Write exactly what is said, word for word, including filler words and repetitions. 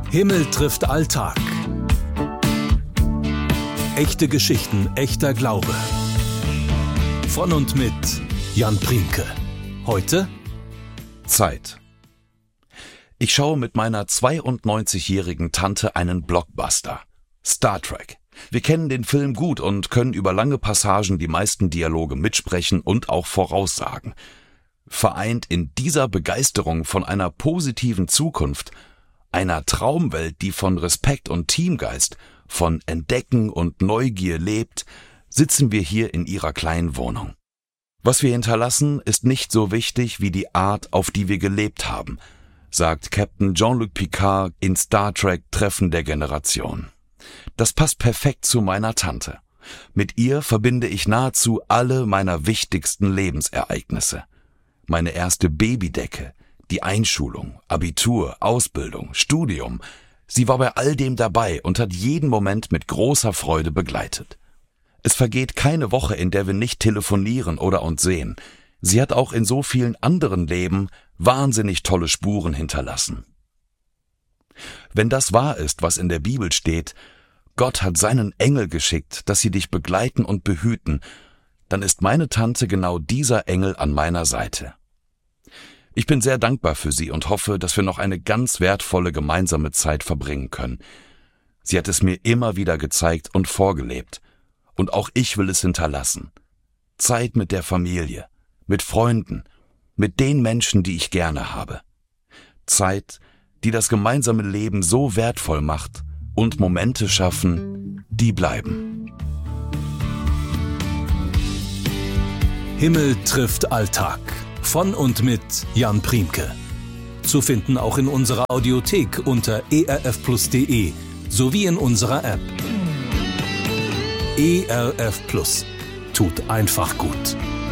Himmel trifft Alltag. Echte Geschichten, echter Glaube. Von und mit Jan Priemke. Heute Zeit. Ich schaue mit meiner zweiundneunzigjährigen Tante einen Blockbuster. Star Trek. Wir kennen den Film gut und können über lange Passagen die meisten Dialoge mitsprechen und auch voraussagen. Vereint in dieser Begeisterung von einer positiven Zukunft, einer Traumwelt, die von Respekt und Teamgeist, von Entdecken und Neugier lebt, sitzen wir hier in ihrer kleinen Wohnung. Was wir hinterlassen, ist nicht so wichtig wie die Art, auf die wir gelebt haben, sagt Captain Jean-Luc Picard in Star Trek Treffen der Generation. Das passt perfekt zu meiner Tante. Mit ihr verbinde ich nahezu alle meiner wichtigsten Lebensereignisse. Meine erste Babydecke, die Einschulung, Abitur, Ausbildung, Studium. Sie war bei all dem dabei und hat jeden Moment mit großer Freude begleitet. Es vergeht keine Woche, in der wir nicht telefonieren oder uns sehen. Sie hat auch in so vielen anderen Leben wahnsinnig tolle Spuren hinterlassen. Wenn das wahr ist, was in der Bibel steht, Gott hat seinen Engel geschickt, dass sie dich begleiten und behüten, dann ist meine Tante genau dieser Engel an meiner Seite. Ich bin sehr dankbar für sie und hoffe, dass wir noch eine ganz wertvolle gemeinsame Zeit verbringen können. Sie hat es mir immer wieder gezeigt und vorgelebt. Und auch ich will es hinterlassen. Zeit mit der Familie, mit Freunden, mit den Menschen, die ich gerne habe. Zeit, die das gemeinsame Leben so wertvoll macht und Momente schaffen, die bleiben. Himmel trifft Alltag. Von und mit Jan Priemke. Zu finden auch in unserer Audiothek unter e r f plus punkt de sowie in unserer App. E R F Plus. Tut einfach gut.